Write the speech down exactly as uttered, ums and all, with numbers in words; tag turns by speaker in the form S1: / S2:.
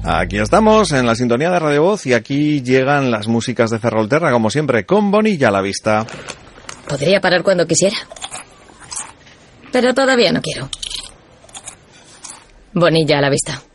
S1: Aquí estamos, en la sintonía de Radio Voz, y aquí llegan las músicas de Ferrolterra, como siempre, con Bonilla a la vista.
S2: Podría parar cuando quisiera, pero todavía no quiero. Bonilla a la vista.